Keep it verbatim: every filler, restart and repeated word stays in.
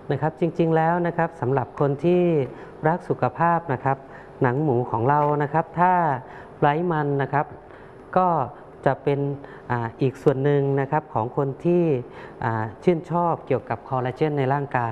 นะครับจริงๆแล้วนะครับสำหรับคนที่รักสุขภาพนะครับหนังหมูของเรานะครับถ้าไร้มันนะครับก็จะเป็นอ่าอีกส่วนหนึ่งนะครับของคนที่อ่าชื่นชอบเกี่ยวกับคอลลาเจนในร่างกาย